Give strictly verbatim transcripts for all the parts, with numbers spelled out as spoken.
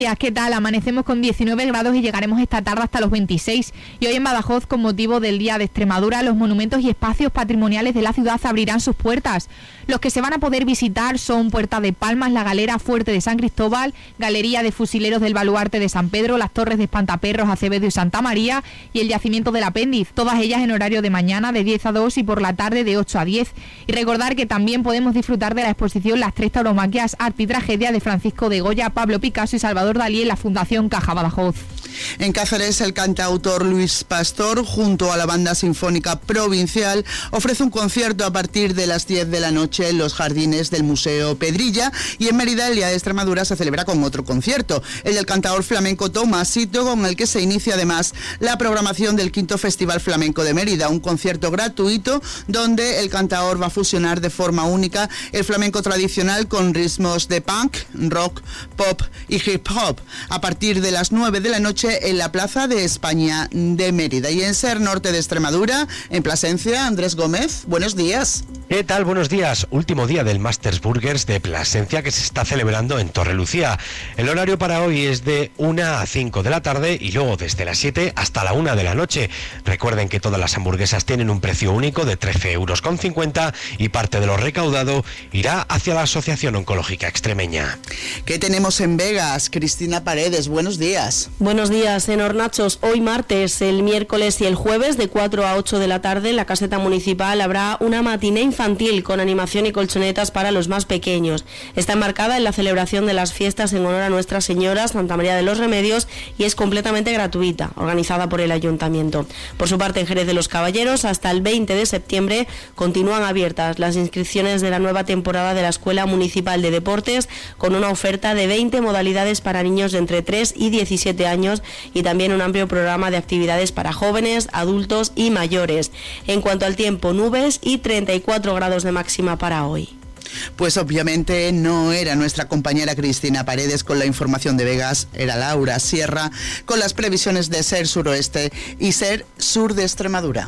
¿Qué tal? Amanecemos con diecinueve grados y llegaremos esta tarde hasta los veintiséis. Y hoy en Badajoz, con motivo del Día de Extremadura, los monumentos y espacios patrimoniales de la ciudad abrirán sus puertas. Los que se van a poder visitar son Puerta de Palmas, la Galera Fuerte de San Cristóbal, Galería de Fusileros del Baluarte de San Pedro, las Torres de Espantaperros, Acevedo y Santa María y el Yacimiento del Apéndiz, todas ellas en horario de mañana de diez a dos y por la tarde de ocho a diez. Y recordar que también podemos disfrutar de la exposición Las Tres Tauromaquias, Arte y Tragedia de Francisco de Goya, Pablo Picasso y Salvador Dalí en la Fundación Caja Badajoz. En Cáceres, el cantautor Luis Pastor, junto a la Banda Sinfónica Provincial, ofrece un concierto a partir de las diez de la noche en los jardines del Museo Pedrilla, y en Mérida el Día de Extremadura se celebra con otro concierto, el del cantador flamenco Tomasito, con el que se inicia además la programación del quinto Festival Flamenco de Mérida, un concierto gratuito donde el cantador va a fusionar de forma única el flamenco tradicional con ritmos de punk, rock, pop y hip hop, a partir de las nueve de la noche en la Plaza de España de Mérida. Y en Ser Norte de Extremadura, en Plasencia, Andrés Gómez, buenos días. ¿Qué tal? Buenos días. Último día del Masters Burgers de Plasencia, que se está celebrando en Torrelucía. El horario para hoy es de una a cinco de la tarde y luego desde las siete hasta la una de la noche. Recuerden que todas las hamburguesas tienen un precio único de trece euros con cincuenta y parte de lo recaudado irá hacia la Asociación Oncológica Extremeña. ¿Qué tenemos en Vegas? Cristina Paredes, buenos días. Buenos días. En Hornachos, hoy martes, el miércoles y el jueves de cuatro a ocho de la tarde en la caseta municipal habrá una matiné infantil con animación y colchonetas para los más pequeños. Está enmarcada en la celebración de las fiestas en honor a Nuestra Señora Santa María de los Remedios y es completamente gratuita, organizada por el Ayuntamiento. Por su parte, en Jerez de los Caballeros, hasta el veinte de septiembre continúan abiertas las inscripciones de la nueva temporada de la Escuela Municipal de Deportes, con una oferta de veinte modalidades para niños de entre tres y diecisiete años y también un amplio programa de actividades para jóvenes, adultos y mayores. En cuanto al tiempo, nubes y treinta y cuatro grados de máxima para hoy. Pues obviamente no era nuestra compañera Cristina Paredes con la información de Vegas, era Laura Sierra con las previsiones de Ser Suroeste y Ser Sur de Extremadura.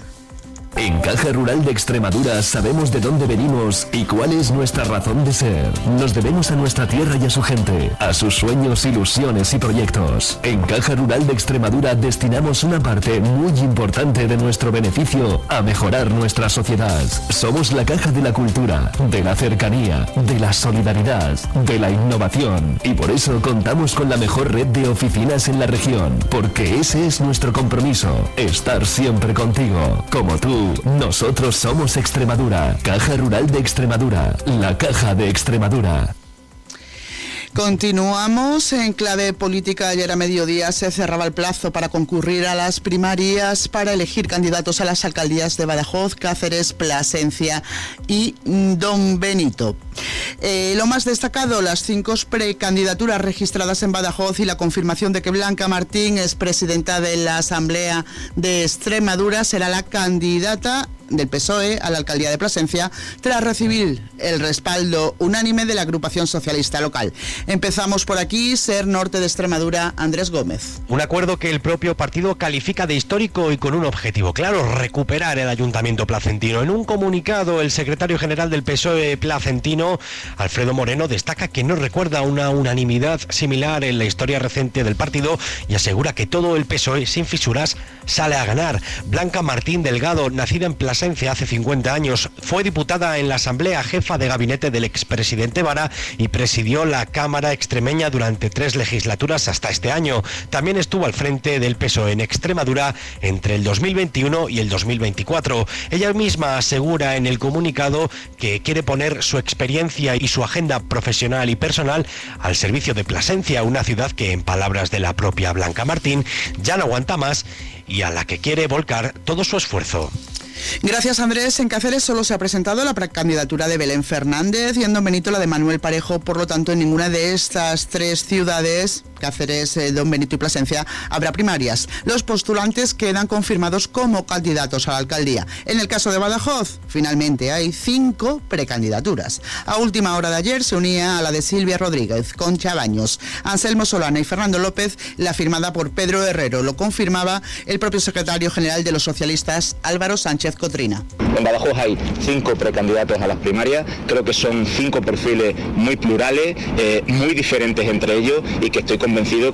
En Caja Rural de Extremadura sabemos de dónde venimos y cuál es nuestra razón de ser. Nos debemos a nuestra tierra y a su gente, a sus sueños, ilusiones y proyectos. En Caja Rural de Extremadura destinamos una parte muy importante de nuestro beneficio a mejorar nuestra sociedad. Somos la Caja de la cultura, de la cercanía, de la solidaridad, de la innovación, y por eso contamos con la mejor red de oficinas en la región, porque ese es nuestro compromiso, estar siempre contigo, como tú. Nosotros somos Extremadura, Caja Rural de Extremadura, la Caja de Extremadura. Continuamos en clave política. Ayer a mediodía se cerraba el plazo para concurrir a las primarias para elegir candidatos a las alcaldías de Badajoz, Cáceres, Plasencia y Don Benito. Eh, lo más destacado, las cinco precandidaturas registradas en Badajoz y la confirmación de que Blanca Martín, es presidenta de la Asamblea de Extremadura, será la candidata del P S O E a la alcaldía de Plasencia tras recibir el respaldo unánime de la agrupación socialista local. Empezamos por aquí, Ser Norte de Extremadura, Andrés Gómez. Un acuerdo que el propio partido califica de histórico y con un objetivo claro: recuperar el ayuntamiento placentino. En un comunicado, el secretario general del P S O E placentino, Alfredo Moreno, destaca que no recuerda una unanimidad similar en la historia reciente del partido y asegura que todo el P S O E, sin fisuras, sale a ganar. Blanca Martín Delgado, nacida en Plasencia hace cincuenta años, fue diputada en la Asamblea, jefa de gabinete del expresidente Vara y presidió la Cámara extremeña durante tres legislaturas hasta este año. También estuvo al frente del P S O E en Extremadura entre el dos mil veintiuno y el dos mil veinticuatro. Ella misma asegura en el comunicado que quiere poner su experiencia y su agenda profesional y personal al servicio de Plasencia, una ciudad que, en palabras de la propia Blanca Martín, ya no aguanta más y a la que quiere volcar todo su esfuerzo. Gracias, Andrés. En Cáceres solo se ha presentado la precandidatura de Belén Fernández y en Don Benito la de Manuel Parejo. Por lo tanto, en ninguna de estas tres ciudades, Cáceres, eh, Don Benito y Plasencia, habrá primarias. Los postulantes quedan confirmados como candidatos a la alcaldía. En el caso de Badajoz, finalmente hay cinco precandidaturas. A última hora de ayer se unía a la de Silvia Rodríguez, Concha Baños, Anselmo Solana y Fernando López la firmada por Pedro Herrero. Lo confirmaba el propio secretario general de los socialistas, Álvaro Sánchez Díaz Cotrina. En Badajoz hay cinco precandidatos a las primarias, creo que son cinco perfiles muy plurales, eh, muy diferentes entre ellos y que estoy convencido